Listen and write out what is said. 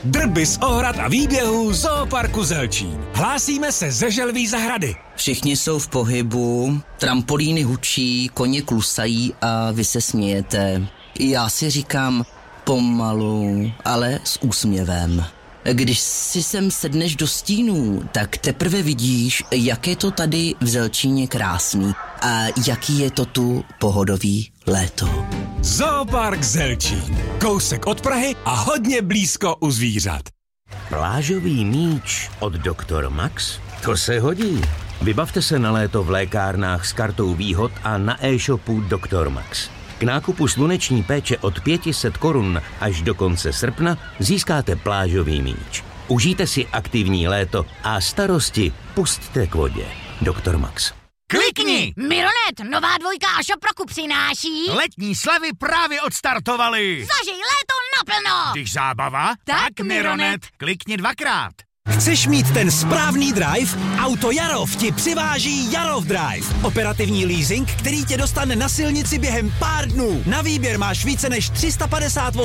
Drby z ohrad a výběhů Zooparku Zelčín. Hlásíme se ze Želví zahrady. Všichni jsou v pohybu, trampolíny hučí, koně klusají a vy se smějete. Já si říkám pomalu, ale s úsměvem. Když si sem sedneš do stínů, tak teprve vidíš, jak je to tady v Zelčíně krásný a jaký je to tu pohodový léto. Zoopark Zelčín. Kousek od Prahy a hodně blízko u zvířat. Plážový míč od Dr. Max? To se hodí. Vybavte se na léto v lékárnách s kartou výhod a na e-shopu Dr. Max. K nákupu sluneční péče od 500 korun až do konce srpna získáte plážový míč. Užijte si aktivní léto a starosti pusťte k vodě. Dr. Max. Klikni! Mironet, nová dvojka a Šoproku přináší... Letní slevy právě odstartovaly. Zažij léto naplno! Když zábava, tak Mironet. Klikni 2krát. Chceš mít ten správný drive? Auto Jarov ti přiváží Jarov Drive. Operativní leasing, který tě dostane na silnici během pár dnů. Na výběr máš více než 350 vozů